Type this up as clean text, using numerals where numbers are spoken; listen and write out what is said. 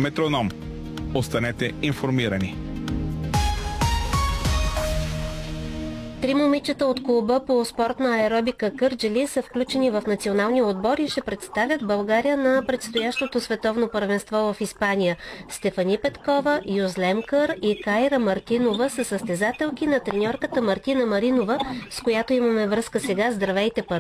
Метроном. Останете информирани. 3 момичета от клуба по спортна аеробика Кърджали са включени в националния отбор и ще представят България на предстоящото световно първенство в Испания. Стефани Петкова, Юзлем Кър и Кайра Мартинова са състезателки на треньорката Мартина Маринова, с която имаме връзка сега. Здравейте, първо!